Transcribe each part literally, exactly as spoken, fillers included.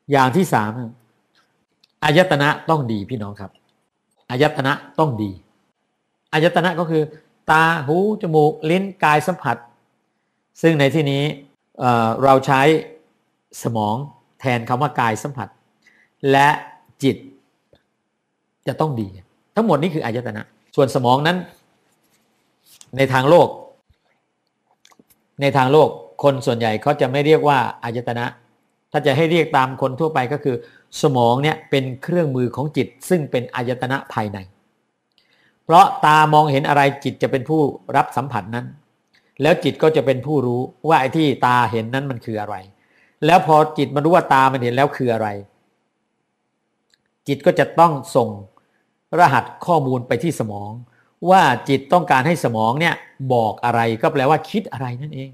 อย่างที่สามอายตนะต้องดีพี่น้องครับอายตนะต้องดีอายตนะก็คือตาหูจมูกลิ้นกายสัมผัสซึ่งในที่นี้ เอ่อ เราใช้สมองแทนคำว่ากายสัมผัสและจิตจะต้องดีทั้งหมดนี้คืออายตนะส่วนสมองนั้นในทางโลกในทางโลกคนส่วนใหญ่เขาจะไม่เรียกว่าอายตนะถ้าจะให้เรียกตามคนทั่วไปก็คือสมองเนี่ยเป็นเครื่องมือของจิตซึ่งเป็นอายตนะภายในเพราะตามองเห็นอะไรจิตจะเป็นผู้รับสัมผัสนั้นแล้วจิตก็จะเป็นผู้รู้ว่าไอ้ที่ตาเห็นนั้นมันคืออะไรแล้วพอจิตมันรู้ว่าตามันเห็นแล้วคืออะไรจิตก็จะต้องส่งรหัสข้อมูลไปที่สมองว่าจิตต้องการให้สมองเนี่ยบอกอะไรก็แปลว่าคิดอะไรนั่นเอง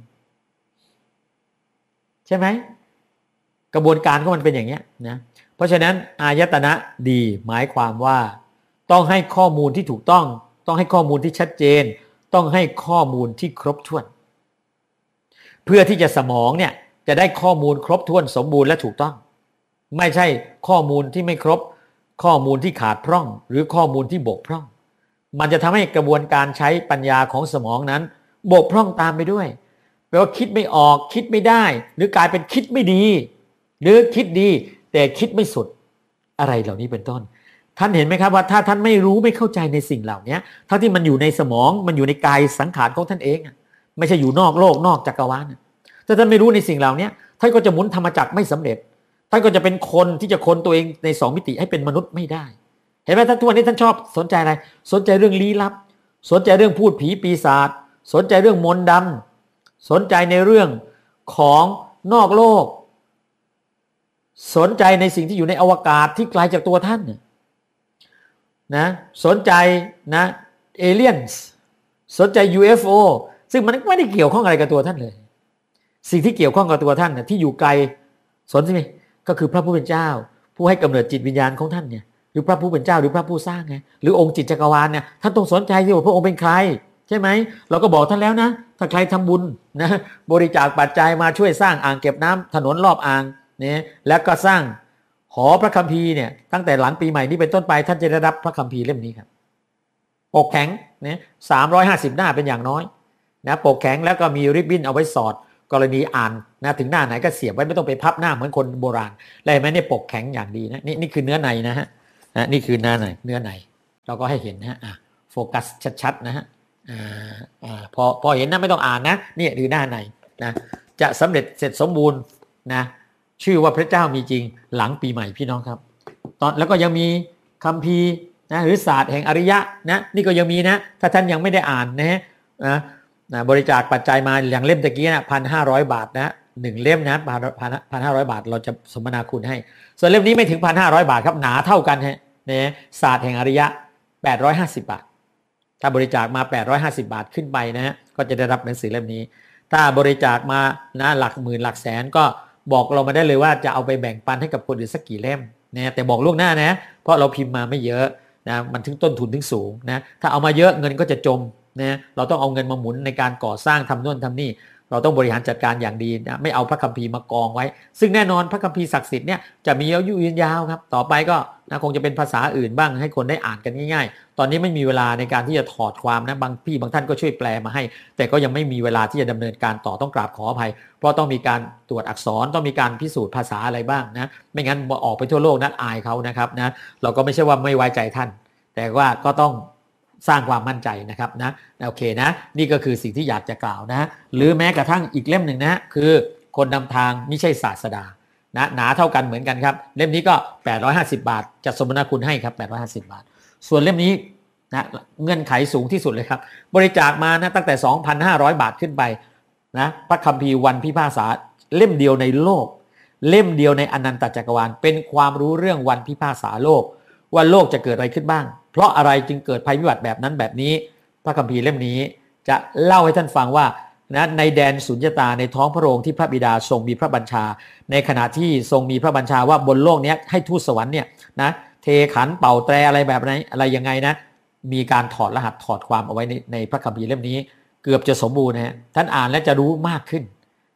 ใช่ไหมกระบวนการของมันเป็นอย่างนี้นะเพราะฉะนั้นอายตนะดีหมายความว่าต้องให้ข้อมูลที่ถูกต้องต้องให้ข้อมูลที่ชัดเจนต้องให้ข้อมูลที่ครบถ้วนเพื่อที่จะสมองเนี่ยจะได้ข้อมูลครบถ้วนสมบูรณ์และถูกต้องไม่ใช่ข้อมูลที่ไม่ครบข้อมูลที่ขาดพร่องหรือข้อมูลที่บกพร่องมันจะทำให้กระบวนการใช้ปัญญาของสมองนั้นบกพร่องตามไปด้วยแปลว่าคิดไม่ออกคิดไม่ได้หรือกลายเป็นคิดไม่ดีหรือคิดดีแต่คิดไม่สุดอะไรเหล่านี้เป็นต้นท่านเห็นไหมครับว่าถ้าท่านไม่รู้ไม่เข้าใจในสิ่งเหล่านี้ถ้าที่มันอยู่ในสมองมันอยู่ในกายสังขารของท่านเองไม่ใช่อยู่นอกโลกนอกจักรวาลถ้าท่านไม่รู้ในสิ่งเหล่านี้ท่านก็จะหมุนธรรมจักรไม่สำเร็จท่านก็จะเป็นคนที่จะคนตัวเองในสองมิติให้เป็นมนุษย์ไม่ได้เห็นไหมท่านทุกวันนี้ท่านชอบสนใจอะไรสนใจเรื่องลี้ลับสนใจเรื่องพูดผีปีศาจสนใจเรื่องมนต์ดำสนใจในเรื่องของนอกโลกสนใจในสิ่งที่อยู่ในอวกาศที่ไกลจากตัวท่านนะสนใจนะเอเลียนส์สนใจ ยู เอฟ โอ ซึ่งมันไม่ได้เกี่ยวข้องอะไรกับตัวท่านเลยสิ่งที่เกี่ยวข้องกับตัวท่านนะที่อยู่ไกลสนใช่ไหมก็คือพระผู้เป็นเจ้าผู้ให้กำเนิดจิตวิญญาณของท่านเนี่ยหรือพระผู้เป็นเจ้าหรือพระผู้สร้างไงหรือองค์จิตจักรวาลเนี่ยท่านต้องสนใจสิว่าพระองค์เป็นใครใช่ไหมเราก็บอกท่านแล้วนะถ้าใครทำบุญนะบริจาคปัจจัยมาช่วยสร้างอ่างเก็บน้ำถนนรอบอ่างเนี่ยแล้วก็สร้างหอพระคัมภีร์เนี่ยตั้งแต่หลังปีใหม่นี้เป็นต้นไปท่านจะได้รับพระคัมภีร์เล่มนี้ครับปกแข็งเนี่ยสามร้อยห้าสิบหน้าเป็นอย่างน้อยนะปกแข็งแล้วก็มีริบบิ้นเอาไว้สอดกรณีอ่านนะถึงหน้าไหนก็เสียบไว้ไม่ต้องไปพับหน้าเหมือนคนโบราณได้ไหมเนี่ยปกแข็งอย่างดีนะนี่นี่คือเนื้อในนะฮะนะนี่คือเนื้อในเนื้อในเราก็ให้เห็นนะฮะอ่ะโฟกัสชัดๆนะฮะอ่าอ่าพอพอเห็นนะไม่ต้องอ่านนะนี่คือหน้าในนะจะสำเร็จเสร็จสมบูรณ์นะชื่อว่าพระเจ้ามีจริงหลังปีใหม่พี่น้องครับตอนแล้วก็ยังมีคัมภีร์นะหรือศาสตร์แห่งอริยะนะนี่ก็ยังมีนะถ้าท่านยังไม่ได้อ่านนะฮะนะนะบริจาคปัจจัยมาอย่างเล่มตะกี้นะพันห้าร้อยบาทนะหนึ่งเล่มนะพันพันห้าร้อยบาทเราจะสมนาคุณให้ส่วนเล่มนี้ไม่ถึงพันห้าร้อยบาทครับหนาเท่ากันฮะนะศาสตร์แห่งอริยะแปดร้อยห้าสิบบาทถ้าบริจาคมาแปดร้อยห้าสิบบาทขึ้นไปนะฮะก็จะได้รับหนังสือเล่มนี้ถ้าบริจาคมานะหลักหมื่นหลักแสนก็บอกเรามาได้เลยว่าจะเอาไปแบ่งปันให้กับคนอื่นสักกี่เล่มนะแต่บอกล่วงหน้านะเพราะเราพิมพ์มาไม่เยอะนะมันถึงต้นทุนถึงสูงนะถ้าเอามาเยอะเงินก็จะจมนะเราต้องเอาเงินมาหมุนในการก่อสร้างทำนู่นทำนี่เราต้องบริหารจัดการอย่างดีนะไม่เอาพระคัมภีร์มากองไว้ซึ่งแน่นอนพระคัมภีร์ศักดิ์สิทธิ์เนี่ยจะมีอายุยืนยาวครับต่อไปก็นะคงจะเป็นภาษาอื่นบ้างให้คนได้อ่านกันง่ายๆตอนนี้ไม่มีเวลาในการที่จะถอดความนะบางพี่บางท่านก็ช่วยแปลมาให้แต่ก็ยังไม่มีเวลาที่จะดำเนินการต่อต้องกราบขออภัยเพราะต้องมีการตรวจอักษรต้องมีการพิสูจน์ภาษาอะไรบ้างนะไม่งั้นออกไปทั่วโลกนั้นอายเขานะครับนะเราก็ไม่ใช่ว่าไม่ไว้ใจท่านแต่ว่าก็ต้องสร้างความมั่นใจนะครับนะโอเคนะนี่ก็คือสิ่งที่อยากจะกล่าวนะหรือแม้กระทั่งอีกเล่มหนึ่งนะคือคนนำทางไม่ใช่ศาสดานะหนาเท่ากันเหมือนกันครับเล่มนี้ก็แปดร้อยห้าสิบบาทจะสมนาคุณให้ครับแปดร้อยห้าสิบบาทส่วนเล่มนี้นะเงื่อนไขสูงที่สุดเลยครับบริจาคมานะตั้งแต่ สองพันห้าร้อย บาทขึ้นไปนะพระคัมภีร์วันพิพากษาเล่มเดียวในโลกเล่มเดียวในอนันตจักรวาลเป็นความรู้เรื่องวันพิพากษาโลกว่าโลกจะเกิดอะไรขึ้นบ้างเพราะอะไรจึงเกิดภัยพิบัติแบบนั้นแบบนี้พระคัมภีร์เล่มนี้จะเล่าให้ท่านฟังว่านะในแดนสุญญตาในท้องพระโรงที่พระบิดาทรงมีพระบัญชาในขณะที่ทรงมีพระบัญชาว่าบนโลกนี้ให้ทูตสวรรค์เนี่ยนะเทขันเป่าแตรอะไรแบบไหนอะไรยังไงนะมีการถอดรหัสถอดความเอาไว้ในในพระคัมภีร์เล่มนี้เกือบจะสมบูรณ์นะฮะท่านอ่านแล้วจะรู้มากขึ้น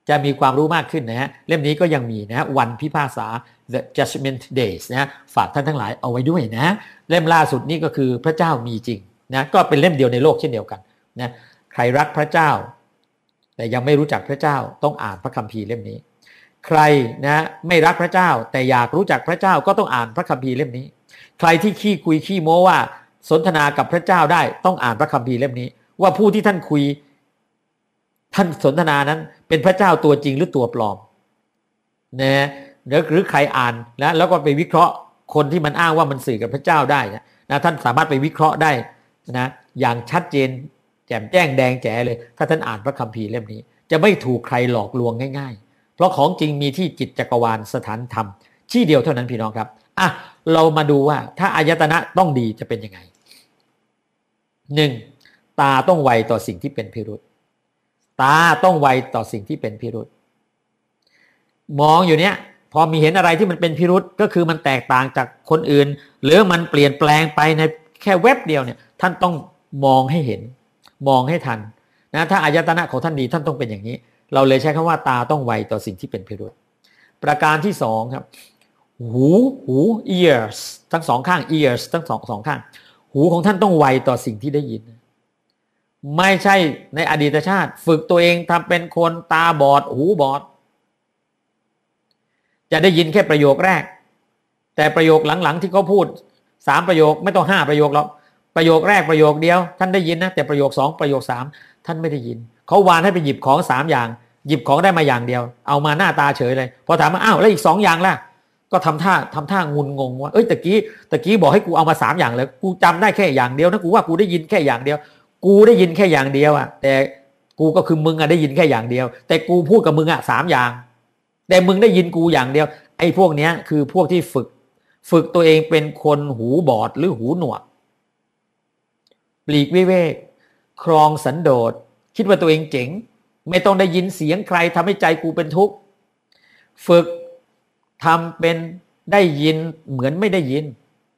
จะมีความรู้มากขึ้นนะฮะเล่มนี้ก็ยังมีนะฮะวันพิพากษา The Judgment Days นะฝากท่านทั้งหลายเอาไว้ด้วยนะเล่มล่าสุดนี้ก็คือพระเจ้ามีจริงนะก็เป็นเล่มเดียวในโลกเช่นเดียวกันนะใครรักพระเจ้าแต่ยังไม่รู้จักพระเจ้าต้องอ่านพระคัมภีร์เล่มนี้ใครนะไม่รักพระเจ้าแต่อยากรู้จักพระเจ้าก็ต้องอ่านพระคัมภีร์เล่มนี้ใครที่ขี้คุยขี้โม้ว่าสนทนากับพระเจ้าได้ต้องอ่านพระคัมภีร์เล่มนี้ว่าผู้ที่ท่านคุยท่านสนทนานั้นเป็นพระเจ้าตัวจริงหรือตัวปลอมนะหรือหรือใครอ่านนะแล้วก็ไปวิเคราะห์คนที่มันอ้างว่ามันสื่อกับพระเจ้าได้นะนะท่านสามารถไปวิเคราะห์ได้นะอย่างชัดเจนแจ่มแจ้งแดงแจ๋เลยถ้าท่านอ่านพระคัมภีร์เล่มนี้จะไม่ถูกใครหลอกลวงง่ายๆเพราะของจริงมีที่จิตจักรวาลสถานธรรมที่เดียวเท่านั้นพี่น้องครับอ่ะเรามาดูว่าถ้าอายตนะต้องดีจะเป็นยังไงหนึ่งตาต้องไวต่อสิ่งที่เป็นพิรุธตาต้องไวต่อสิ่งที่เป็นพิรุธมองอยู่เนี้ยพอมีเห็นอะไรที่มันเป็นพิรุธก็คือมันแตกต่างจากคนอื่นหรือมันเปลี่ยนแปลงไปในแค่แวบเดียวเนี่ยท่านต้องมองให้เห็นมองให้ทันนะถ้าอายตนะของท่านดีท่านต้องเป็นอย่างนี้เราเลยใช้คำว่าตาต้องไวต่อสิ่งที่เป็นพิรุธประการที่สองครับหูหู ears ทั้งสองข้าง ears ทั้งสองสองข้างหูของท่านต้องไวต่อสิ่งที่ได้ยินไม่ใช่ในอดีตชาติฝึกตัวเองทำเป็นคนตาบอดหูบอดจะได้ยินแค่ประโยคแรกแต่ประโยคหลังๆที่เขาพูดสามประโยคไม่ต้องห้าประโยคหรอกประโยคแรกประโยคเดียวท่านได้ยินนะแต่ประโยคสองประโยคสามท่านไม่ได้ยินเขาวานให้ไปหยิบของสามอย่างหยิบของได้มาอย่างเดียวเอามาหน้าตาเฉยเลยพอถามว่าอ้าวแล้วอีกสองอย่างล่ะก็ทำท่าทำท่างุนงงว่าเอ้ยตะกี้ตะกี้บอกให้กูเอามาสามอย่างเลยกูจำได้แค่อย่างเดียวนะกูว่ากูได้ยินแค่อย่างเดียวกูได้ยินแค่อย่างเดียวอ่ะแต่กูก็คือมึงอ่ะได้ยินแค่อย่างเดียวแต่กูพูดกับมึงอ่ะสามอย่างแต่มึงได้ยินกูอย่างเดียวไอ้พวกเนี้ยคือพวกที่ฝึกฝึกตัวเองเป็นคนหูบอดหรือหูหนวกปลีกวิเวกครองสันโดษคิดว่าตัวเองเจ๋งไม่ต้องได้ยินเสียงใครทำให้ใจกูเป็นทุกข์ฝึกทำเป็นได้ยินเหมือนไม่ได้ยิน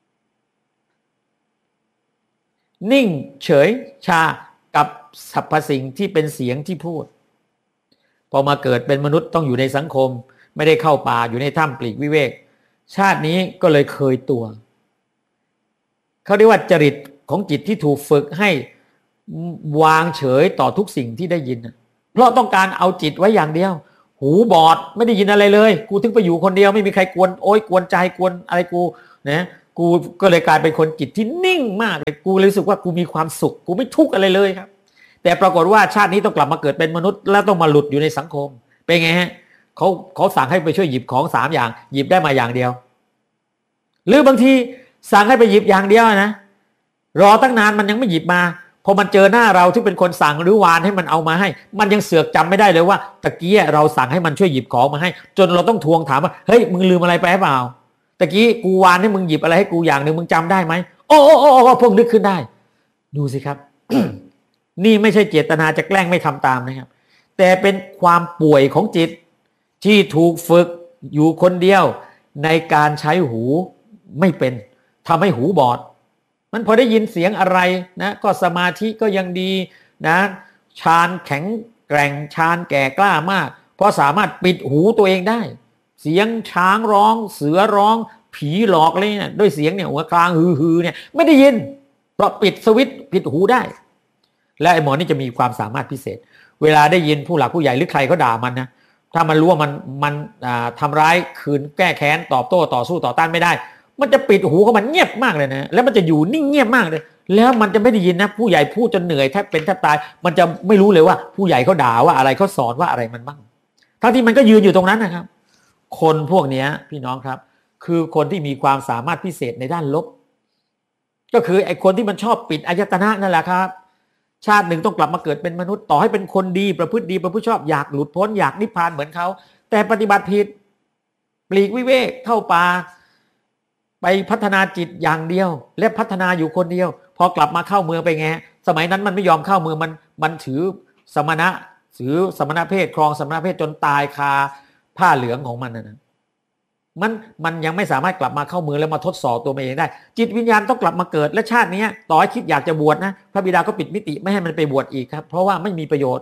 นิ่งเฉยชากับสรรพสิ่งที่เป็นเสียงที่พูดพอมาเกิดเป็นมนุษย์ต้องอยู่ในสังคมไม่ได้เข้าป่าอยู่ในถ้ำปลีกวิเวกชาตินี้ก็เลยเคยตัวเขาเรียกว่าจริตของจิตที่ถูกฝึกให้วางเฉยต่อทุกสิ่งที่ได้ยินเพราะต้องการเอาจิตไว้อย่างเดียวหูบอดไม่ได้ยินอะไรเลยกูถึงไปอยู่คนเดียวไม่มีใครกวนโอ๊ยกวนใจกวนอะไรกูนะกูก็เลยกลายเป็นคนจิตที่นิ่งมากเลยกูเลยรู้สึกว่ากูมีความสุขกูไม่ทุกข์อะไรเลยครับแต่ปรากฏว่าชาตินี้ต้องกลับมาเกิดเป็นมนุษย์แล้วต้องมาหลุดอยู่ในสังคมเป็นไงฮะเขาเขาสั่งให้ไปช่วยหยิบของสามอย่างหยิบได้มาอย่างเดียวหรือบางทีสั่งให้ไปหยิบอย่างเดียวนะรอตั้งนานมันยังไม่หยิบมาพอมันเจอหน้าเราที่เป็นคนสั่งหรือวานให้มันเอามาให้มันยังเสือกจำไม่ได้เลยว่าตะกี้เราสั่งให้มันช่วยหยิบของมาให้จนเราต้องทวงถามว่าเฮ้ยมึงลืมอะไรไปหรือเปล่าตะกี้กูวานให้มึงหยิบอะไรให้กูอย่างนึงมึงจำได้ไหมโอ้โอ้โอ้โอ้เพิ่งนึกขึ้นได้ดูสิครับ นี่ไม่ใช่เจตนาจะแกล้งไม่ทำตามนะครับแต่เป็นความป่วยของจิตที่ถูกฝึกอยู่คนเดียวในการใช้หูไม่เป็นทำให้หูบอดมันพอได้ยินเสียงอะไรนะก็สมาธิก็ยังดีนะฌานแข็งแกร่งฌานแก่กล้ามากเพราะสามารถปิดหูตัวเองได้เสียงช้างร้องเสือร้องผีหลอกเลยเนี่ยด้วยเสียงเนี่ยหัวกลางฮือๆเนี่ยไม่ได้ยินเพราะปิดสวิตช์ปิดหูได้และไอ้หมอนี่จะมีความสามารถพิเศษเวลาได้ยินผู้หลักผู้ใหญ่หรือใครเขาด่ามันนะถ้ามันรู้ว่ามันมันทำร้ายคืนแก้แค้นตอบโต้ต่อสู้ต่อต้านไม่ได้มันจะปิดหูของมันเงียบมากเลยนะแล้วมันจะอยู่นิ่งเงียบมากเลยแล้วมันจะไม่ได้ยินนะผู้ใหญ่พูดจนเหนื่อยแทบเป็นแทบตายมันจะไม่รู้เลยว่าผู้ใหญ่เขาด่าว่าอะไรเขาสอนว่าอะไรมันบ้างทั้งที่มันก็ยืนอยู่ตรงนั้นนะครับคนพวกนี้พี่น้องครับคือคนที่มีความสามารถพิเศษในด้านลบก็คือไอ้คนที่มันชอบปิดอายตนะนั่นแหละครับชาติหนึ่งต้องกลับมาเกิดเป็นมนุษย์ต่อให้เป็นคนดีประพฤติดีประพฤติชอบอยากหลุดพ้นอยากนิพพานเหมือนเขาแต่ปฏิบัติผิดปลีกวิเวกเข้าป่าไปพัฒนาจิตอย่างเดียวและพัฒนาอยู่คนเดียวพอกลับมาเข้าเมืองไปไงสมัยนั้นมันไม่ยอมเข้าเมืองมันมันถือสมณะถือสมณเพศครองสมณเพศจนตายคาผ้าเหลืองของมันนะมันมันยังไม่สามารถกลับมาเข้าเมืองแล้วมาทดสอบตัวเองได้จิตวิญญาณต้องกลับมาเกิดและชาตินี้ต่อให้คิดอยากจะบวชนะพระบิดาก็ปิดมิติไม่ให้มันไปบวชอีกครับเพราะว่าไม่มีประโยชน์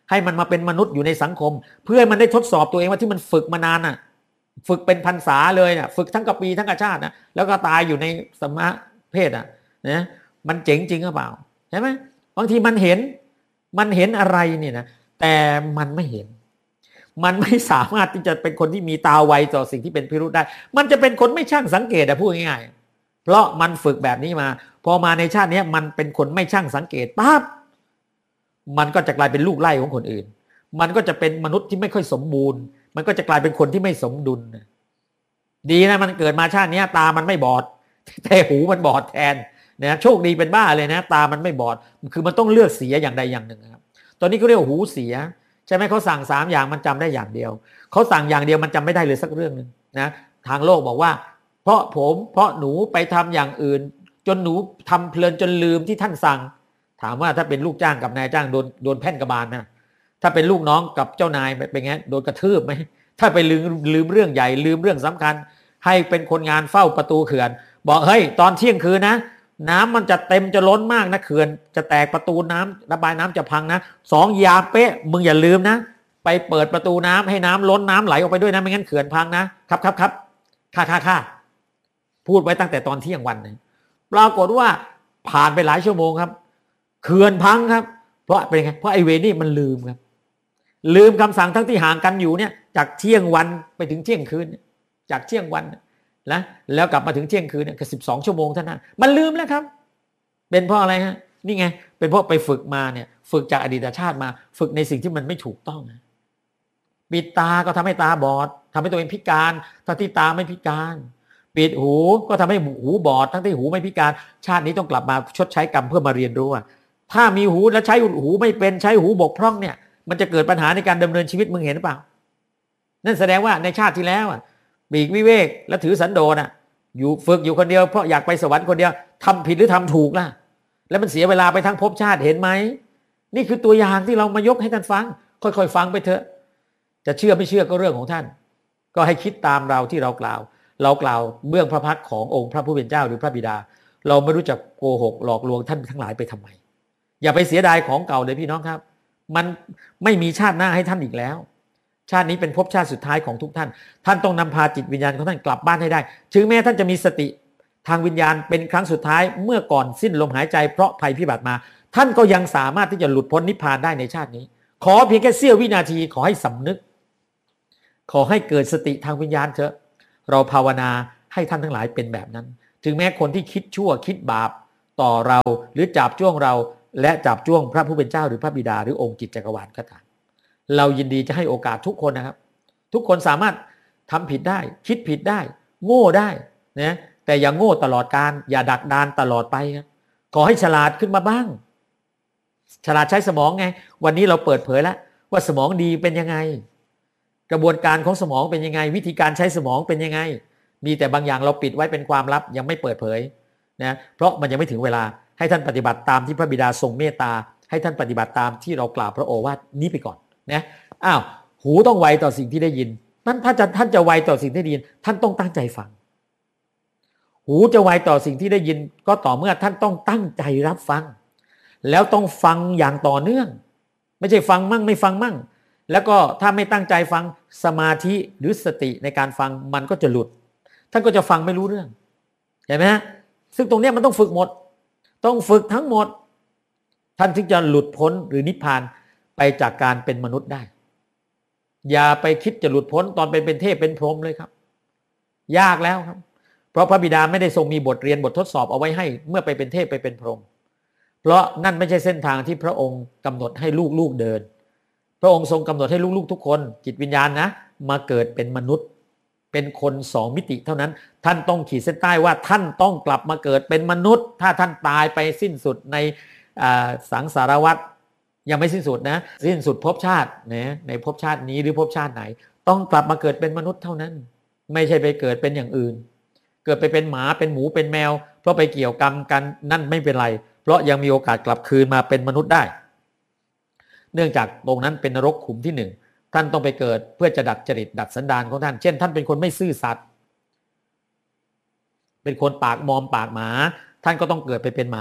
ให้มันมาเป็นมนุษย์อยู่ในสังคมเพื่อให้มันได้ทดสอบตัวเองว่าที่มันฝึกมานานน่ะฝึกเป็นพรรษาเลยน่ะฝึกทั้งกับปีทั้งกับชาตินะแล้วก็ตายอยู่ในสมณเพศอ่ะนะมันเจ๋งจริงหรือเปล่าใช่ไหมบางทีมันเห็นมันเห็นอะไรเนี่ยนะแต่มันไม่เห็นมันไม่สามารถที่จะเป็นคนที่มีตาไวต่อสิ่งที่เป็นพิรุธได้มันจะเป็นคนไม่ช่างสังเกตอะพูดง่ายๆเพราะมันฝึกแบบนี้มาพอมาในชาตินี้มันเป็นคนไม่ช่างสังเกตปั๊บมันก็จะกลายเป็นลูกไล่ของคนอื่นมันก็จะเป็นมนุษย์ที่ไม่ค่อยสมบูรณ์มันก็จะกลายเป็นคนที่ไม่สมดุลดีนะมันเกิดมาชาตินี้ตามันไม่บอดแต่หูมันบอดแทนนะโชคดีเป็นบ้าเลยนะตามันไม่บอดคือมันต้องเลือกเสียอย่างใดอย่างหนึ่งครับตอนนี้เขาเรียกว่าหูเสียใช่ไหมเขาสั่งสามอย่างมันจำได้อย่างเดียวเขาสั่งอย่างเดียวมันจำไม่ได้เลยสักเรื่องนึงนะทางโลกบอกว่าเพราะผมเพราะหนูไปทำอย่างอื่นจนหนูทำเพลินจนลืมที่ท่านสั่งถามว่าถ้าเป็นลูกจ้างกับนายจ้างโดนโดนแพ่นกระบาลนะถ้าเป็นลูกน้องกับเจ้านายเป็นไงโดนกระทืบไหมถ้าไปลืมลืมเรื่องใหญ่ลืมเรื่องสำคัญให้เป็นคนงานเฝ้าประตูเขื่อนบอกเฮ้ยตอนเที่ยงคืนนะน้ำมันจะเต็มจะล้นมากนะเขื่อนจะแตกประตูน้ำระบายน้ำจะพังนะสองยามเป๊ะมึงอย่าลืมนะไปเปิดประตูน้ำให้น้ำล้นน้ำไหลออกไปด้วยนะไม่งั้นเขื่อนพังนะครับครับครับค่าค่าค่าพูดไว้ตั้งแต่ตอนเที่ยงวันนะปรากฏว่าผ่านไปหลายชั่วโมงครับเขื่อนพังครับเพราะเป็นไงเพราะไอเวนี่มันลืมครับลืมคำสั่งทั้งที่ห่างกันอยู่เนี่ยจากเที่ยงวันไปถึงเที่ยงคืนจากเที่ยงวันนะแล้วกลับมาถึงเที่ยงคืนเนี่ยก็สิบสองชั่วโมงเท่านั้นมันลืมแล้วครับเป็นเพราะอะไรฮะนี่ไงเป็นเพราะไปฝึกมาเนี่ยฝึกจากอดีตชาติมาฝึกในสิ่งที่มันไม่ถูกต้องนะปิดตาก็ทำให้ตาบอดทำให้ตัวเองพิการทั้งที่ตาไม่พิการปิดหูก็ทำให้หูบอดทั้งที่หูไม่พิการชาตินี้ต้องกลับมาชดใช้กรรมเพื่อมาเรียนรู้ว่าถ้ามีหูแล้วใช้หูไม่เป็นใช้หูบกพร่องเนี่ยมันจะเกิดปัญหาในการดำเนินชีวิตมึงเห็นหรือเปล่านั่นแสดงว่าในชาติที่แล้วอ่ะปีกวิเวกและถือสันโดษอ่ะอยู่ฝึกอยู่คนเดียวเพราะอยากไปสวรรค์คนเดียวทำผิดหรือทำถูกล่ะแล้วมันเสียเวลาไปทั้งภพชาติเห็นไหมนี่คือตัวอย่างที่เรามายกให้ท่านฟังค่อยๆฟังไปเถอะจะเชื่อไม่เชื่อก็เรื่องของท่านก็ให้คิดตามเราที่เรากล่าวเรากล่าวเบื้องพระพักขององค์พระผู้เป็นเจ้าหรือพระบิดาเราไม่รู้จักโกหกหลอกลวงท่านทั้งหลายไปทำไมอย่าไปเสียดายของเก่าเลยพี่น้องครับมันไม่มีชาติหน้าให้ท่านอีกแล้วชาตินี้เป็นภพชาติสุดท้ายของทุกท่านท่านต้องนำพาจิตวิญญาณของท่านกลับบ้านให้ได้ถึงแม้ท่านจะมีสติทางวิญญาณเป็นครั้งสุดท้ายเมื่อก่อนสิ้นลมหายใจเพราะภัยพิบัติมาท่านก็ยังสามารถที่จะหลุดพ้นนิพพานได้ในชาตินี้ขอเพียงแค่เสี้ยววินาทีขอให้สำนึกขอให้เกิดสติทางวิญญาณเถอะเราภาวนาให้ท่านทั้งหลายเป็นแบบนั้นถึงแม้คนที่คิดชั่วคิดบาปต่อเราหรือจับจ้วงเราและจับจ้วงพระผู้เป็นเจ้าหรือพระบิดาหรือองค์จิตจักรวาลก็ตามเรายินดีจะให้โอกาสทุกคนนะครับทุกคนสามารถทำผิดได้คิดผิดได้โง่ได้นะแต่อย่าโง่ตลอดการอย่าดักดานตลอดไปครับขอให้ฉลาดขึ้นมาบ้างฉลาดใช้สมองไงวันนี้เราเปิดเผยแล้วว่าสมองดีเป็นยังไงกระบวนการของสมองเป็นยังไงวิธีการใช้สมองเป็นยังไงมีแต่บางอย่างเราปิดไว้เป็นความลับยังไม่เปิดเผยนะเพราะมันยังไม่ถึงเวลาให้ท่านปฏิบัติตามที่พระบิดาทรงเมตตาให้ท่านปฏิบัติตามที่เรากล่าวพระโอวาทนี้ไปก่อนนะอ้าวหูต้องไวต่อสิ่งที่ได้ยินนั้นถ้าจะท่านจะไวต่อสิ่งที่ได้ยินท่านต้องตั้งใจฟังหูจะไวต่อสิ่งที่ได้ยินก็ต่อเมื่อท่านต้องตั้งใจรับฟังแล้วต้องฟังอย่างต่อเนื่องไม่ใช่ฟังมั่งไม่ฟังมั่งแล้วก็ถ้าไม่ตั้งใจฟังสมาธิหรือสติในการฟังมันก็จะหลุดท่านก็จะฟังไม่รู้เรื่องเห็นไหมฮะซึ่งตรงนี้มันต้องฝึกหมดต้องฝึกทั้งหมดท่านถึงจะหลุดพ้นหรือนิพพานไปจากการเป็นมนุษย์ได้อย่าไปคิดจะหลุดพ้นตอนไปเป็นเทพเป็นพรหมเลยครับยากแล้วครับเพราะพระบิดาไม่ได้ทรงมีบทเรียนบททดสอบเอาไว้ให้เมื่อไปเป็นเทพไปเป็นพรหมเพราะนั่นไม่ใช่เส้นทางที่พระองค์กำหนดให้ลูกๆเดินพระองค์ทรงกำหนดให้ลูกๆทุกคนจิตวิญญาณนะมาเกิดเป็นมนุษย์เป็นคนสองมิติเท่านั้นท่านต้องขีดเส้นใต้ว่าท่านต้องกลับมาเกิดเป็นมนุษย์ถ้าท่านตายไปสิ้นสุดในสังสารวัฏยังไม่สิ้นสุดนะสิ้นสุดภพชาตินะในภพชาตินี้หรือภพชาติไหนต้องกลับมาเกิดเป็นมนุษย์เท่านั้นไม่ใช่ไปเกิดเป็นอย่างอื่นเกิดไปเป็นหมาเป็นหมูเป็นแมวเพราะไปเกี่ยวกรรมกันนั่นไม่เป็นไรเพราะยังมีโอกาสกลับคืนมาเป็นมนุษย์ได้เนื่องจากตรงนั้นเป็นนรกขุมที่หนึ่งท่านต้องไปเกิดเพื่อจะดัดจริตดัดสันดานของท่านเช่นท่านเป็นคนไม่ซื่อสัตย์เป็นคนปากมอมปากหมาท่านก็ต้องเกิดไปเป็นหมา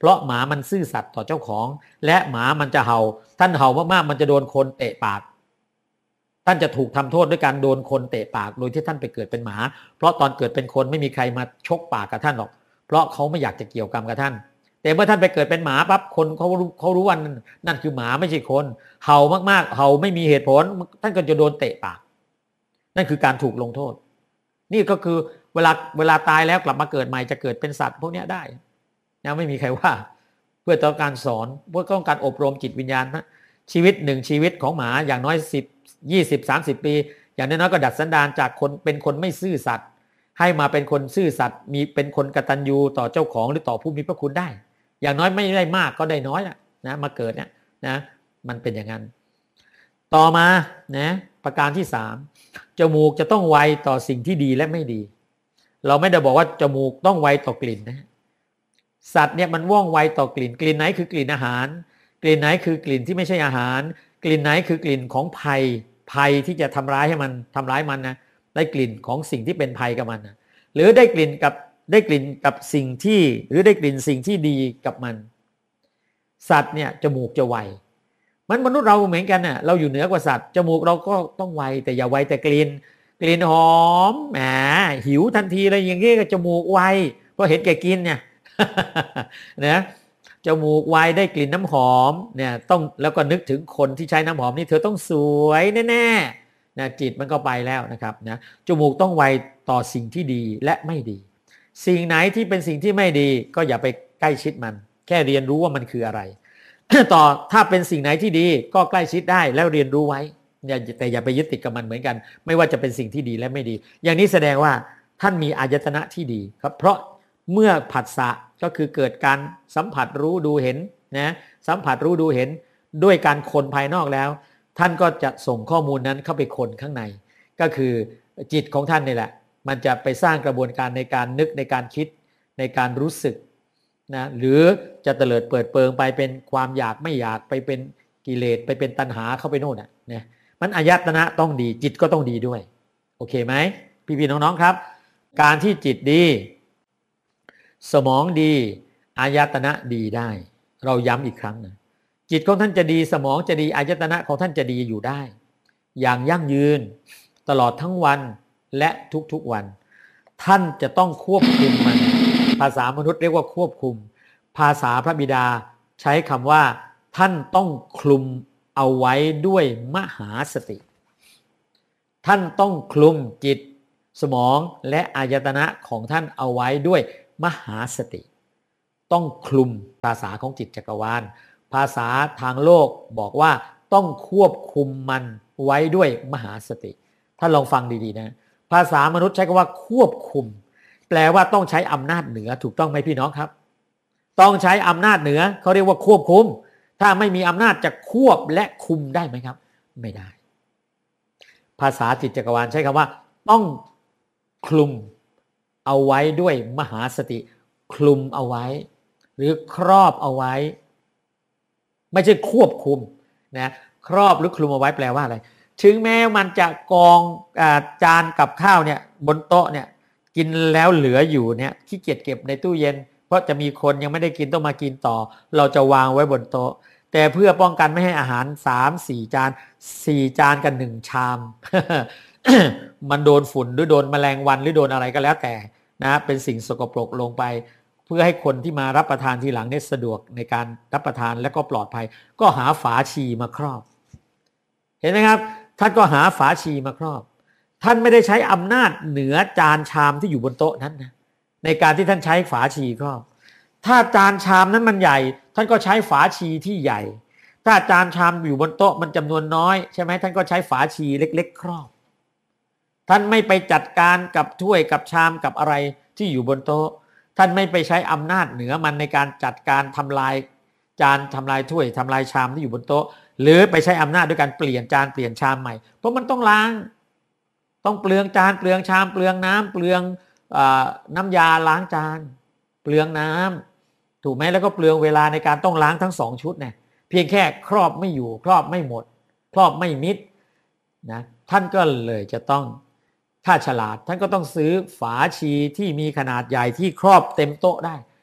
เพราะหมามันซื่อสัตย์ต่อเจ้าของและหมามันจะเห่าท่านเห่ามากๆมันจะโดนคนเตะปากท่านจะถูกทำโทษด้วยการโดนคนเตะปากโดยที่ท่านไปเกิดเป็นหมาเพราะตอนเกิดเป็นคนไม่มีใครมาชกปากกับท่านหรอกเพราะเขาไม่อยากจะเกี่ยวกรรมกับท่านแต่เมื่อท่านไปเกิดเป็นหมาปั๊บคนเขารู้เขารู้ว่านั่นคือหมาไม่ใช่คนเห่ามากๆเห่าไม่มีเหตุผลท่านก็จะโดนเตะปากนั่นคือการถูกลงโทษนี่ก็คือเวลาเวลาตายแล้วกลับมาเกิดใหม่จะเกิดเป็นสัตว์พวกนี้ได้นะไม่มีใครว่าเพื่อต้องการสอนเพื่อต้องการอบรมจิตวิญญาณนะชีวิตหนึ่งชีวิตของหมาอย่างน้อยสิบยี่สิบสามสิบปีอย่างน้อยๆก็ดัดสันดานจากคนเป็นคนไม่ซื่อสัตย์ให้มาเป็นคนซื่อสัตย์มีเป็นคนกตัญญูต่อเจ้าของหรือต่อผู้มีพระคุณได้อย่างน้อยไม่ได้มากก็ได้น้อยนะมาเกิดเนี่ยนะมันเป็นอย่างนั้นต่อมานะประการที่สามจมูกจะต้องไวต่อสิ่งที่ดีและไม่ดีเราไม่ได้บอกว่าจมูกต้องไวต่อกลิ่นนะสัตว์เนี่ยมันว่องไวต่อกลิ่นกลิ่นไหนคือกลิ่นอาหารกลิ่นไหนคือกลิ่นที่ไม่ใช่อาหารกลิ่นไหนคือกลิ่นของภัยภัยที่จะทำร้ายให้มันทำร้ายมันนะได้กลิ่นของสิ่งที่เป็นภัยกับมันนะหรือได้กลิ่นกับได้กลิ่นกับสิ่งที่หรือได้กลิ่นสิ่งที่ดีกับมันสัตว์เนี่ยจมูกจะไวมันมนุษย์เราเหมือนกันน่ะเราอยู่เหนือกว่าสัตว์จมูกเราก็ต้องไวแต่อย่าไวแต่กลิ่นกลิ่นหอมแหมหิวทันทีเลยอย่างงี้ก็จมูกไวเพราะเห็นแก่กินเนี่ยนะจมูกไวได้กลิ่นน้ำหอมเนี่ยต้องแล้วก็นึกถึงคนที่ใช้น้ำหอมนี่เธอต้องสวยแน่ๆนะจิตมันก็ไปแล้วนะครับนะจมูกต้องไวต่อสิ่งที่ดีและไม่ดีสิ่งไหนที่เป็นสิ่งที่ไม่ดีก็อย่าไปใกล้ชิดมันแค่เรียนรู้ว่ามันคืออะไร ต่อถ้าเป็นสิ่งไหนที่ดีก็ใกล้ชิดได้แล้วเรียนรู้ไว้แต่อย่าไปยึดติดกับมันเหมือนกันไม่ว่าจะเป็นสิ่งที่ดีและไม่ดีอย่างนี้แสดงว่าท่านมีอายตนะที่ดีครับเพราะเมื่อผัสสะก็คือเกิดการสัมผัสรู้ดูเห็นนะสัมผัสรู้ดูเห็นด้วยการคนภายนอกแล้วท่านก็จะส่งข้อมูลนั้นเข้าไปคนข้างในก็คือจิตของท่านนี่แหละมันจะไปสร้างกระบวนการในการนึกในการคิดในการรู้สึกนะหรือจะเตลิดเปิดเปิงไปเป็นความอยากไม่อยากไปเป็นกิเลสไปเป็นตัณหาเข้าไปโน่นน่ะนะมันอายตนะต้องดีจิตก็ต้องดีด้วยโอเคไหมพี่ๆน้องๆครับการที่จิตดีสมองดีอายตนะดีได้เราย้ำอีกครั้งนะจิตของท่านจะดีสมองจะดีอายตนะของท่านจะดีอยู่ได้อย่างยั่งยืนตลอดทั้งวันและทุกๆวันท่านจะต้องควบคุมมันภาษามนุษย์เรียกว่าควบคุมภาษาพระบิดาใช้คำว่าท่านต้องคลุมเอาไว้ด้วยมหาสติท่านต้องคลุมจิตสมองและอายตนะของท่านเอาไว้ด้วยมหาสติต้องคลุมภาษาของจิตจักรวาลภาษาทางโลกบอกว่าต้องควบคุมมันไว้ด้วยมหาสติท่านลองฟังดีๆนะภาษามนุษย์ใช้คำว่าควบคุมแปลว่าต้องใช้อำนาจเหนือถูกต้องไหมพี่น้องครับต้องใช้อำนาจเหนือเขาเรียกว่าควบคุมถ้าไม่มีอำนาจจะควบและคุมได้ไหมครับไม่ได้ภาษาจิตจักรวาลใช้คำว่าต้องคลุมเอาไว้ด้วยมหาสติคลุมเอาไว้หรือครอบเอาไว้ไม่ใช่ควบคุมนะครอบหรือคลุมเอาไว้แปลว่าอะไรถึงแม้มันจะกองอ่าจานกับข้าวเนี่ยบนโต๊ะเนี่ยกินแล้วเหลืออยู่เนี่ยขี้เกียจเก็บในตู้เย็นเพราะจะมีคนยังไม่ได้กินต้องมากินต่อเราจะวางไว้บนโต๊ะแต่เพื่อป้องกันไม่ให้อาหาร สาม สี่ จานสี่จานกันหนึ่งชาม มันโดนฝุ่นหรือโดนแมลงวันหรือโดนอะไรก็แล้วแต่นะเป็นสิ่งสกปรกลงไปเพื่อให้คนที่มารับประทานทีหลังเนี่ยสะดวกในการรับประทานและก็ปลอดภัยก็หาฝาชีมาครอบเห็นไหมครับท่านก็หาฝาชีมาครอบท่านไม่ได้ใช้อำนาจเหนือจานชามที่อยู่บนโต๊ะนั้นนะในการที่ท่านใช้ฝาชีครอบถ้าจานชามนั้นมันใหญ่ท่านก็ใช้ฝาชีที่ใหญ่ถ้าจานชามอยู่บนโต๊ะมันจำนวนน้อยใช่ไหมท่านก็ใช้ฝาชีเล็กๆครอบท่านไม่ไปจัดการกับถ้วยกับชามกับอะไรที่อยู่บนโต๊ะท่านไม่ไปใช้อำนาจเหนือมันในการจัดการทำลายจานทำลายถ้วยทำลายชามที่อยู่บนโต๊ะหรือไปใช้อำนาจด้วยการเปลี่ยนจานเปลี่ยนชามใหม่เพราะมันต้องล้างต้องเปลืองจานเปลืองชามเปลืองน้ำเปลืองน้ำยาล้างจานเปลืองน้ำถูกไหมแล้วก็เปลืองเวลาในการต้องล้างทั้งสองชุดเนี่ยเพียงแค่ครอบไม่อยู่ครอบไม่หมดครอบไม่มิดนะท่านก็เลยจะต้องถ้าฉลาดท่านก็ต้องซื้อฝาชีที่มีขนาดใหญ่ที่ครอบเต็มโต๊ะได้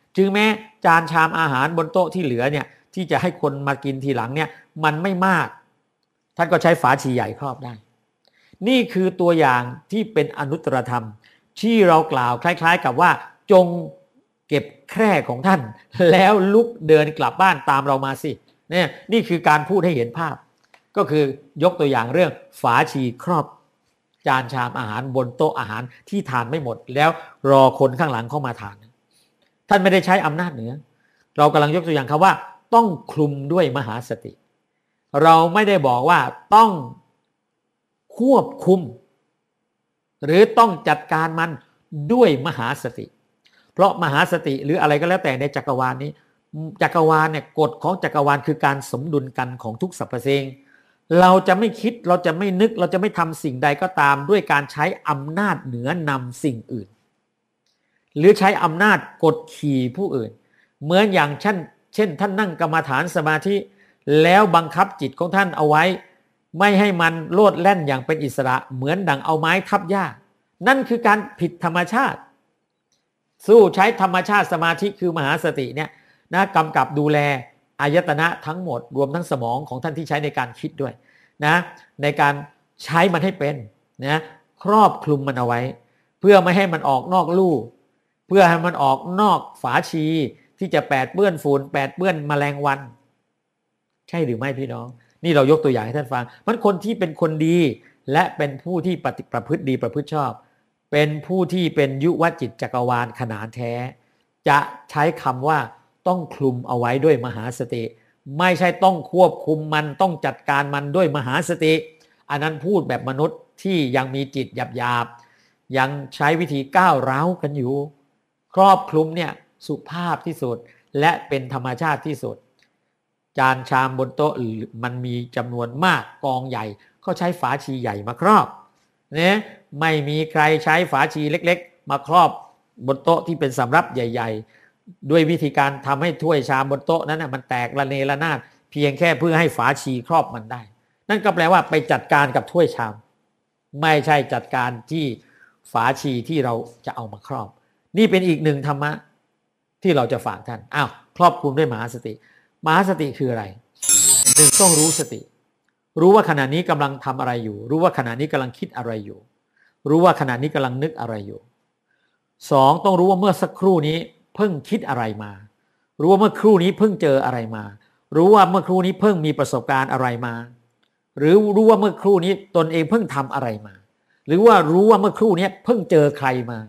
จึงแม้จานชามอาหารบนโต๊ะที่เหลือเนี่ยที่จะให้คนมากินทีหลังเนี่ยมันไม่มากท่านก็ใช้ฝาชีใหญ่ครอบได้นี่คือตัวอย่างที่เป็นอนุตตรธรรมที่เรากล่าวคล้ายๆกับว่าจงเก็บแคร่ของท่านแล้วลุกเดินกลับบ้านตามเรามาสิเนี่ยนี่คือการพูดให้เห็นภาพก็คือยกตัวอย่างเรื่องฝาชีครอบจานชามอาหารบนโต๊ะอาหารที่ทานไม่หมดแล้วรอคนข้างหลังเข้ามาทานท่านไม่ได้ใช้อำนาจเหนือเรากำลังยกตัวอย่างคำว่าต้องคลุมด้วยมหาสติเราไม่ได้บอกว่าต้องควบคุมหรือต้องจัดการมันด้วยมหาสติเพราะมหาสติหรืออะไรก็แล้วแต่ในจักรวาลนี้จักรวาลเนี่ยกฎของจักรวาลคือการสมดุลกันของทุกสรรพสิ่งเราจะไม่คิดเราจะไม่นึกเราจะไม่ทำสิ่งใดก็ตามด้วยการใช้อำนาจเหนือนำสิ่งอื่นหรือใช้อำนาจกดขี่ผู้อื่นเหมือนอย่างเช่นเช่นท่านนั่งกรรมฐานสมาธิแล้วบังคับจิตของท่านเอาไว้ไม่ให้มันโลดแล่นอย่างเป็นอิสระเหมือนดั่งเอาไม้ทับหญ้านั่นคือการผิดธรรมชาติสู้ใช้ธรรมชาติสมาธิคือมหาสติเนี่ยนะกำกับดูแลอายตนะทั้งหมดรวมทั้งสมองของท่านที่ใช้ในการคิดด้วยนะในการใช้มันให้เป็นนะครอบคลุมมันเอาไว้เพื่อไม่ให้มันออกนอกลู่เพื่อให้มันออกนอกฝาชีที่จะแปดเปื้อนฝุ่นแปดเปื้อนแมลงวันใช่หรือไม่พี่น้องนี่เรายกตัวอย่างให้ท่านฟังมันคนที่เป็นคนดีและเป็นผู้ที่ปฏิประพฤติดีประพฤติชอบเป็นผู้ที่เป็นยุวจิตจักรวาลขนานแท้จะใช้คำว่าต้องคลุมเอาไว้ด้วยมหาสติไม่ใช่ต้องควบคุมมันต้องจัดการมันด้วยมหาสติอันนั้นพูดแบบมนุษย์ที่ยังมีจิตหยาบๆยังใช้วิธีก้าวร้าวกันอยู่ครอบคลุมเนี่ยสุภาพที่สุดและเป็นธรรมชาติที่สุดจานชามบนโต๊ะมันมีจำนวนมากกองใหญ่ก็ใช้ฝาชีใหญ่มาครอบเนี่ยไม่มีใครใช้ฝาชีเล็กๆมาครอบบนโต๊ะที่เป็นสำรับใหญ่ๆด้วยวิธีการทำให้ถ้วยชามบนโต๊ะนั้นนะมันแตกระเนระนาดเพียงแค่เพื่อให้ฝาชีครอบมันได้นั่นก็แปลว่าไปจัดการกับถ้วยชามไม่ใช่จัดการที่ฝาชีที่เราจะเอามาครอบนี่เป็นอีกหนึ่งธรรมะที่เราจะฝากท่านอ้าวครอบคลุมด้วยมหาสติมหาสติคืออะไรหนึ่งต้องรู้สติรู้ว่าขณะนี้กำลังทำอะไรอยู่รู้ว่าขณะนี้กำลังคิดอะไรอยู่รู้ว่าขณะนี้กำลังนึกอะไรอยู่สองต้องรู้ว่าเมื่อสักครู่นี้เพิ่งคิดอะไรมารู้ว่าเมื่อครู่นี้เพิ่งเจออะไรมารู้ว่าเมื่อครู่นี้เพิ่งมีประสบการณ์อะไรมาหรือรู้ว่าเมื่อครู่นี้ตนเองเพิ่งทำอะไรมาหรือว่ารู้ว่าเมื่อครู่นี้เพิ่งเจอใครมา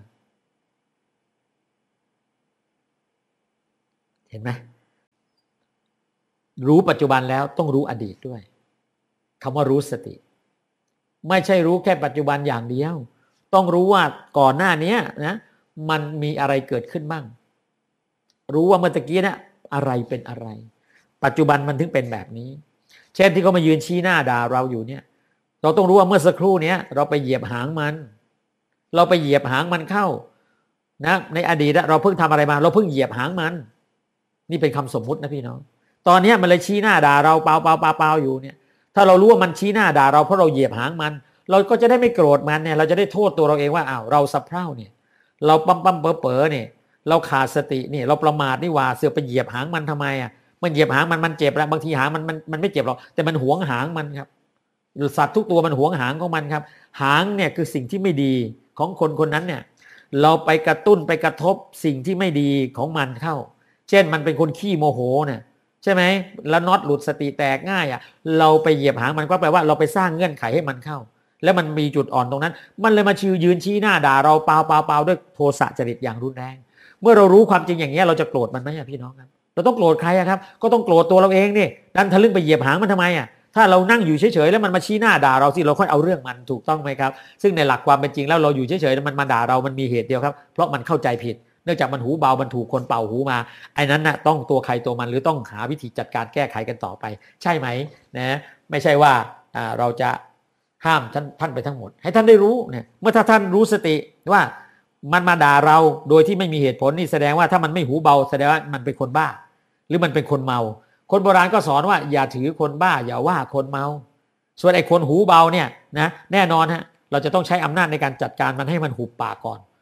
เห็นไหมรู้ปัจจุบันแล้วต้องรู้อดีตด้วยคำว่ารู้สติไม่ใช่รู้แค่ปัจจุบันอย่างเดียวต้องรู้ว่าก่อนหน้านี้นะมันมีอะไรเกิดขึ้นบ้างรู้ว่าเมื่อตะกี้นะอะไรเป็นอะไรปัจจุบันมันถึงเป็นแบบนี้เช่นที่เขามายืนชี้หน้าด่าเราอยู่เนี่ยเราต้องรู้ว่าเมื่อสักครู่นี้เราไปเหยียบหางมันเราไปเหยียบหางมันเข้านะในอดีตเราเพิ่งทำอะไรมาเราเพิ่งเหยียบหางมันนี่เป็นคำสมมุตินะพี่น้องตอนนี้มันเลยชี้หน้าด่าเราเปล่าเปล่าเปล่าเปล่าอยู่เนี่ยถ้าเรารู้ว่ามันชี้หน้าด่าเราเพราะเราเหยียบหางมันเราก็จะได้ไม่โกรธมันเนี่ยเราจะได้โทษตัวเราเองว่าอ้าวเราสะเพร่าเนี่ยเราปั๊มปั๊มเป๋อเป๋อเนี่ยเราขาดสติเนี่ยเราประมาทนี่ว่าเสือไปเหยียบหางมันทำไมอ่ะมันเหยียบหางมันมันเจ็บแล้วบางทีหางมันมันมันไม่เจ็บหรอกแต่มันหวงหางมันครับสัตว์ทุกตัวมันหวงหางของมันครับหางเนี่ยคือสิ่งที่ไม่ดีของคนคนนั้นเนี่ยเราไปกระตุ้นไปกระทบสิ่งที่ไม่ดีของมันเข้าเช่นมันเป็นคนขี้โมโหเนี่ยใช่ไหมแล้วน็อตหลุดสติแตกง่ายอ่ะเราไปเหยียบหางมันก็แปลว่าเราไปสร้างเงื่อนไขให้มันเข้าแล้วมันมีจุดอ่อนตรงนั้นมันเลยมาชิวยืนชี้หน้าด่าเราเปล่าเปล่าเปล่าด้วยโทสะจริตอย่างรุนแรงเมื่อเรารู้ความจริงอย่างนี้เราจะโกรธมันไหมพี่น้องครับเราต้องโกรธใครครับก็ต้องโกรธตัวเราเองนี่ดันทะลึ่งไปเหยียบหางมันทำไมอ่ะถ้าเรานั่งอยู่เฉยๆแล้วมันมาชี้หน้าด่าเราสิเราค่อยเอาเรื่องมันถูกต้องไหมครับซึ่งในหลักความเป็นจริงแล้วเราอยู่เฉยๆมันมาด่าเรามันมีเหตุเดียวครับเพราะมันเข้าใจผิดเนื่องจากมันหูเบามันถูกคนเป่าหูมาไอ้นั้นน่ะต้องตัวใครตัวมันหรือต้องหาวิธีจัดการแก้ไขกันต่อไปใช่ไหมนะไม่ใช่ว่าเราจะห้ามท่านท่านไปทั้งหมดให้ท่านได้รู้เนี่ยเมื่อถ้าท่านรู้สติว่ามันมาด่าเราโดยที่ไม่มีเหตุผลนี่แสดงว่าถ้ามันไม่หูเบาแสดงว่ามันเป็นคนบ้าหรือมันเป็นคนเมาคนโบราณก็สอนว่าอย่าถือคนบ้าอย่าว่าคนเมาส่วนไอ้คนหูเบาเนี่ยนะแน่นอนฮะเราจะต้องใช้อำนาจในการจัดการมันให้มันหุบปากก่อน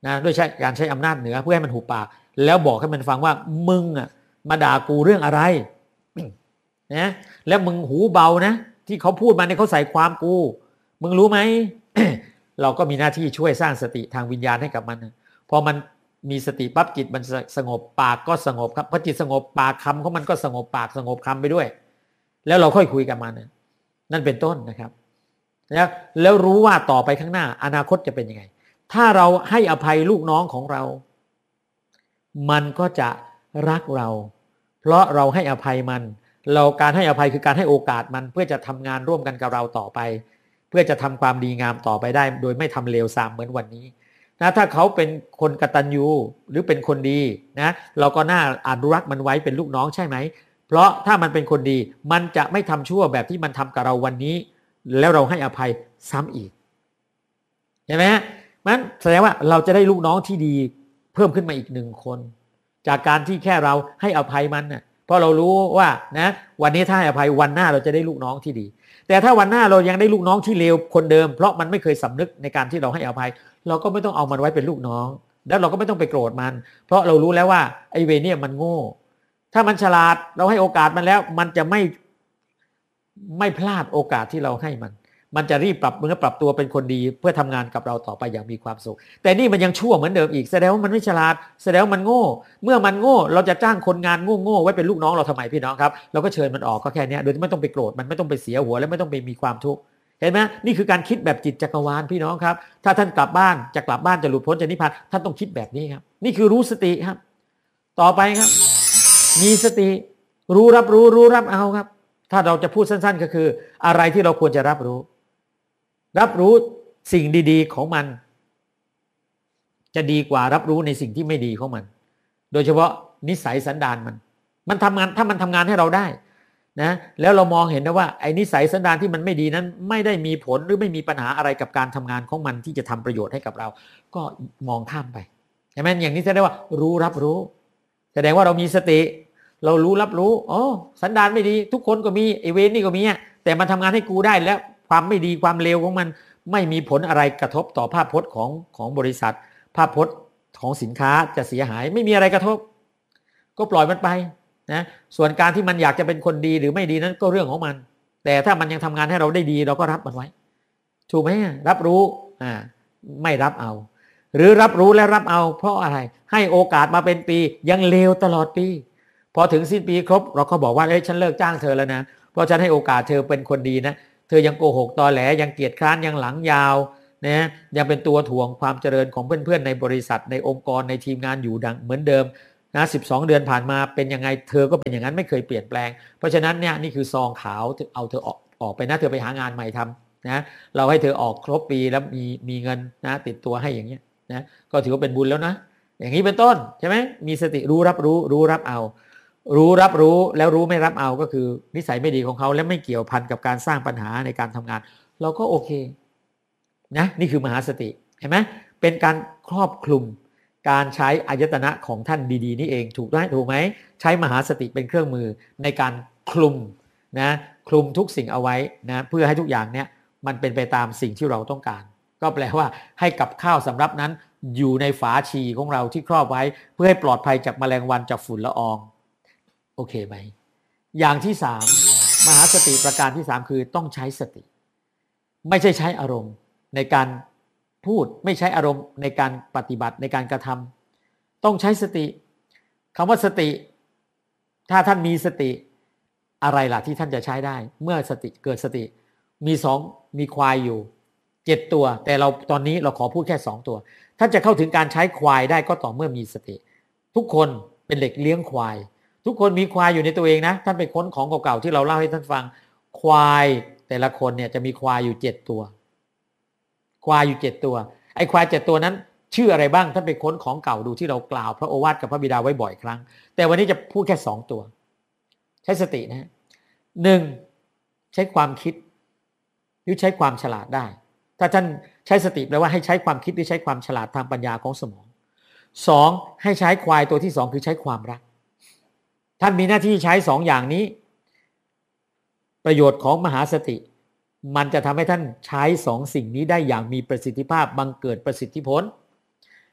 นะด้วยใช้การใช้อำนาจเหนือเพื่อให้มันหุบปากแล้วบอกให้มันฟังว่ามึงอ่ะมาด่ากูเรื่องอะไรนะแล้วมึงหูเบานะที่เขาพูดมาเนี่ยเขาใส่ความกูมึงรู้ไหม เราก็มีหน้าที่ช่วยสร้างสติทางวิญญาณให้กับมันพอมันมีสติปั๊บจิตมันสงบปากก็สงบครับพอจิตสงบปากคำของมันก็สงบปากสงบคำไปด้วยแล้วเราค่อยคุยกับมันนั่นเป็นต้นนะครับแล้วแล้วรู้ว่าต่อไปข้างหน้าอนาคตจะเป็นยังไงถ้าเราให้อภัยลูกน้องของเรามันก็จะรักเราเพราะเราให้อภัยมันเราการให้อภัยคือการให้โอกาสมันเพื่อจะทำงานร่วมกันกับเราต่อไปเพื่อจะทำความดีงามต่อไปได้โดยไม่ทำเลวทรามเหมือนวันนี้นะถ้าเขาเป็นคนกตัญญูหรือเป็นคนดีนะเราก็น่าอนุรักษ์มันไว้เป็นลูกน้องใช่ไหมเพราะถ้ามันเป็นคนดีมันจะไม่ทำชั่วแบบที่มันทำกับเราวันนี้แล้วเราให้อภัยซ้ำอีกเห็นไหมฮะมันแสดงว่าเราจะได้ลูกน้องที่ดีเพิ่มขึ้นมาอีกหนึ่งคนจากการที่แค่เราให้อภัยมันนะเพราะเรารู้ว่านะวันนี้ถ้าให้อภัยวันหน้าเราจะได้ลูกน้องที่ดีแต่ถ้าวันหน้าเรายังได้ลูกน้องที่เลวคนเดิมเพราะมันไม่เคยสำนึกในการที่เราให้อภัยเราก็ไม่ต้องเอามันไว้เป็นลูกน้องแล้วเราก็ไม่ต้องไปโกรธมันเพราะเรารู้แล้วว่าไอ้เวรเนี่ยมันโง่ถ้ามันฉลาดเราให้โอกาสมันแล้วมันจะไม่ไม่พลาดโอกาสที่เราให้มันมันจะรีบปรับเนื้อปรับตัวเป็นคนดีเพื่อทำงานกับเราต่อไปอย่างมีความสุขแต่นี่มันยังชั่วเหมือนเดิมอีกแสดงว่ามันไม่ฉลาดแสดงว่ามันโง่เมื่อมันโง่เราจะจ้างคนงานโง่ๆไว้เป็นลูกน้องเราทำไมพี่น้องครับเราก็เชิญมันออกก็แค่นี้โดยไม่ต้องไปโกรธมันไม่ต้องไปเสียหัวและไม่ต้องไปมีความทุกข์เห็นไหมนี่คือการคิดแบบจิตจักรวาลพี่น้องครับถ้าท่านกลับบ้านจะกลับบ้านจะหลุดพ้นจะนิพพานท่านต้องคิดแบบนี้ครับนี่คือรู้สติครับต่อไปครับมีสติรู้รับรู้รู้รับเอาครับถ้าเราจะพูดสั้นๆก็คืออะไรที่เราควรจะรับรู้รับรู้สิ่งดีๆของมันจะดีกว่ารับรู้ในสิ่งที่ไม่ดีของมันโดยเฉพาะนิสัยสันดานมันมันทำงานถ้ามันทำงานให้เราได้นะแล้วเรามองเห็นนะว่าไอ้นิสัยสันดานที่มันไม่ดีนั้นไม่ได้มีผลหรือไม่มีปัญหาอะไรกับการทำงานของมันที่จะทำประโยชน์ให้กับเราก็มองข้ามไปใช่ไหมอย่างนี้แสดงว่ารู้รับรู้แสดงว่าเรามีสติเรารู้รับรู้อ๋อสันดานไม่ดีทุกคนก็มีไอ้เวรนี่ก็มีแต่มันทำงานให้กูได้แล้วความไม่ดีความเลวของมันไม่มีผลอะไรกระทบต่อภาพพจน์ของของบริษัทภาพพจน์ของสินค้าจะเสียหายไม่มีอะไรกระทบก็ปล่อยมันไปนะส่วนการที่มันอยากจะเป็นคนดีหรือไม่ดีนั้นก็เรื่องของมันแต่ถ้ามันยังทำงานให้เราได้ดีเราก็รับมันไว้ถูกไหมรับรู้อ่าไม่รับเอาหรือรับรู้และรับเอาเพราะอะไรให้โอกาสมาเป็นปียังเลวตลอดปีพอถึงสิ้นปีครบเราก็บอกว่าเอ้ยฉันเลิกจ้างเธอแล้วนะเพราะฉันให้โอกาสเธอเป็นคนดีนะเธอยังโกหกตอแหลยังเกียจคร้านยังหลังยาวนะยังเป็นตัวถ่วงความเจริญของเพื่อนๆในบริษัทในองค์กรในทีมงานอยู่ดังเหมือนเดิมนะสิบสองเดือนผ่านมาเป็นยังไงเธอก็เป็นอย่างนั้นไม่เคยเปลี่ยนแปลงเพราะฉะนั้นเนี่ยนี่คือซองขาวเอาเธอออกออกไปนะเธอไปหางานใหม่ทำนะเราให้เธอออกครบปีแล้วมีมีเงินนะติดตัวให้อย่างเงี้ยนะก็ถือว่าเป็นบุญแล้วนะอย่างนี้เป็นต้นใช่ไหมมีสติรู้รับรู้รู้รับเอารู้รับรู้แล้วรู้ไม่รับเอาก็คือนิสัยไม่ดีของเขาและไม่เกี่ยวพันกับการสร้างปัญหาในการทำงานเราก็โอเคนะนี่คือมหาสติเห็นไหมเป็นการครอบคลุมการใช้อายตนะของท่านดีๆนี่เองถูกไหมถูกไหมใช้มหาสติเป็นเครื่องมือในการคลุมนะคลุมทุกสิ่งเอาไว้นะเพื่อให้ทุกอย่างเนี้ยมันเป็นไปตามสิ่งที่เราต้องการก็แปลว่าให้กับข้าวสำรับนั้นอยู่ในฝาชีของเราที่ครอบไว้เพื่อให้ปลอดภัยจากแมลงวันจากฝุ่นละอองโอเคไหมอย่างที่สามมหาสติประการที่สามคือต้องใช้สติไม่ใช่ใช้อารมณ์ในการพูดไม่ใช้อารมณ์ในการปฏิบัติในการกระทำต้องใช้สติคำว่าสติถ้าท่านมีสติอะไรล่ะที่ท่านจะใช้ได้เมื่อสติเกิดสติมีสองมีควายอยู่เจ็ดตัวแต่เราตอนนี้เราขอพูดแค่สองตัวท่านจะเข้าถึงการใช้ควายได้ก็ต่อเมื่อมีสติทุกคนเป็นเด็กเลี้ยงควายทุกคนมีควายอยู่ในตัวเองนะท่านไปค้นของเก่าๆที่เราเล่าให้ท่านฟังควายแต่ละคนเนี่ยจะมีควายอยู่เจ็ดตัวควายอยู่เจ็ดตัวไอ้ควายเจ็ดตัวนั้นชื่ออะไรบ้างท่านไปค้นของเก่าดูที่เรากล่าวพระโอวาทกับพระบิดาไว้บ่อยครั้งแต่วันนี้จะพูดแค่สองตัวใช้สตินะหนึ่งใช้ความคิดหรือใช้ความฉลาดได้ถ้าท่านใช้สติแปลว่าให้ใช้ความคิดหรือใช้ความฉลาดทางปัญญาของสมองสองให้ใช้ควายตัวที่สองคือใช้ความรักท่านมีหน้าที่ใช้สองอย่างนี้ประโยชน์ของมหาสติมันจะทำให้ท่านใช้สองสิ่งนี้ได้อย่างมีประสิทธิภาพบังเกิดประสิทธิผล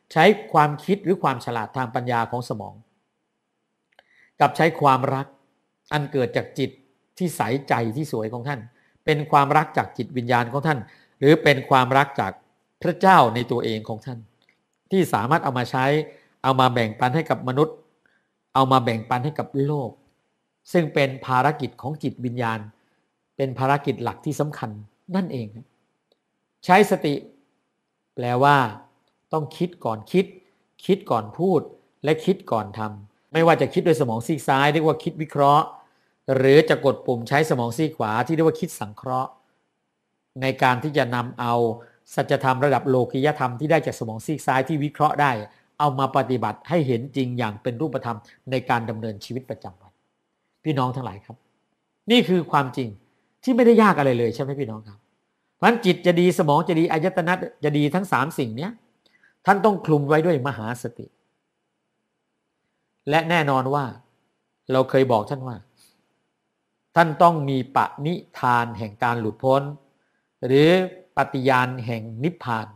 ใช้ความคิดหรือความฉลาดทางปัญญาของสมองกับใช้ความรักอันเกิดจากจิตที่ใสใจที่สวยของท่านเป็นความรักจากจิตวิญญาณของท่านหรือเป็นความรักจากพระเจ้าในตัวเองของท่านที่สามารถเอามาใช้เอามาแบ่งปันให้กับมนุษย์เอามาแบ่งปันให้กับโลกซึ่งเป็นภารกิจของจิตวิญญาณเป็นภารกิจหลักที่สำคัญนั่นเองใช้สติแปลว่าต้องคิดก่อนคิดคิดก่อนพูดและคิดก่อนทำไม่ว่าจะคิดโดยสมองซีกซ้ายเรียกว่าคิดวิเคราะห์หรือจะกดปุ่มใช้สมองซีกขวาที่เรียกว่าคิดสังเคราะห์ในการที่จะนำเอาสัจธรรมระดับโลกิยธรรมที่ได้จากสมองซีกซ้ายที่วิเคราะห์ได้เอามาปฏิบัติให้เห็นจริงอย่างเป็นรูปธรรมในการดำเนินชีวิตประจำวันพี่น้องทั้งหลายครับนี่คือความจริงที่ไม่ได้ยากอะไรเลยใช่ไหมพี่น้องครับเพราะฉะนั้นจิตจะดีสมองจะดีอายตนะจะดีทั้งสามสิ่งนี้ท่านต้องคลุมไว้ด้วยมหาสติและแน่นอนว่าเราเคยบอกท่านว่าท่านต้องมีปณิธานแห่งการหลุดพ้นหรือปฏิญาณแห่งนิพพาน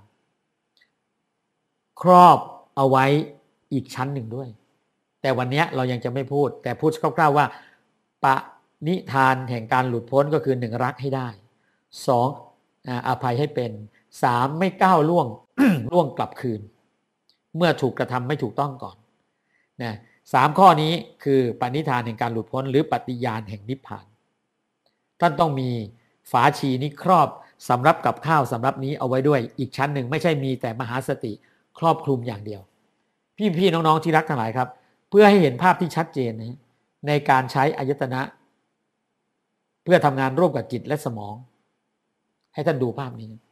ครอบเอาไว้อีกชั้นหนึ่งด้วยแต่วันนี้เรายังจะไม่พูดแต่พูดคร่าวๆว่าปณิธานแห่งการหลุดพ้นก็คือหนึ่งรักให้ได้สองอภัยให้เป็นสามไม่ก้าวล่วง ล่วงกลับคืนเมื่อถูกกระทำไม่ถูกต้องก่อนนะสามข้อนี้คือปณิธานแห่งการหลุดพ้นหรือปฏิญาณแห่งนิพพานท่านต้องมีฝาชีนี้ครอบสำรับกับข้าวสำรับนี้เอาไว้ด้วยอีกชั้นหนึ่งไม่ใช่มีแต่มหาสติครอบคลุมอย่างเดียวพี่ๆน้องๆที่รักทั้งหลายครับเพื่อให้เห็นภาพที่ชัดเจนนะในการใช้อายตนะเพื่อทำงานร่วมกับจิตและสมองให้ท่านดูภาพนี้